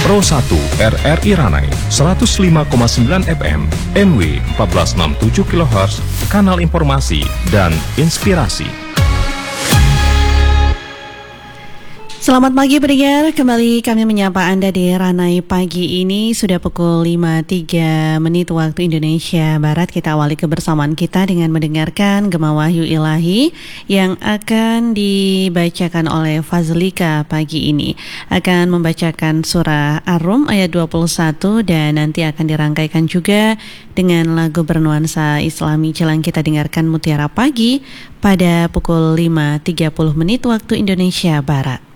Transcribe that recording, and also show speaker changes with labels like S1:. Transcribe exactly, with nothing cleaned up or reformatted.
S1: Pro satu R R I Ranai seratus lima koma sembilan F M, M W empat belas enam puluh tujuh kilohertz, kanal informasi dan inspirasi.
S2: Selamat pagi pendengar, kembali kami menyapa Anda di Ranai pagi ini. Sudah pukul lima tiga menit waktu Indonesia Barat. Kita awali kebersamaan kita dengan mendengarkan Gema Wahyu Ilahi yang akan dibacakan oleh Fazlika pagi ini. Akan membacakan surah Ar-Rum ayat dua puluh satu dan nanti akan dirangkaikan juga dengan lagu bernuansa Islami. Jelang kita dengarkan Mutiara Pagi pada pukul lima tiga puluh menit waktu Indonesia Barat.